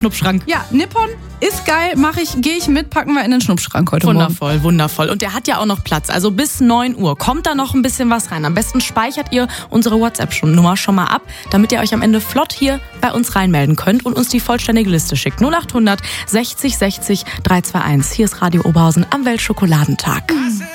Schnuppschrank. Ja, Nippon ist geil, gehe ich mit, packen wir in den Schnuppschrank heute Morgen. Wundervoll. Und der hat ja auch noch Platz. Also bis 9 Uhr kommt da noch ein bisschen was rein. Am besten speichert ihr unsere WhatsApp-Nummer schon mal ab, damit ihr euch am Ende flott hier bei uns reinmelden könnt und uns die vollständige Liste schickt. 0800 60 60 321. Hier ist Radio Oberhausen am Weltschokoladenttag.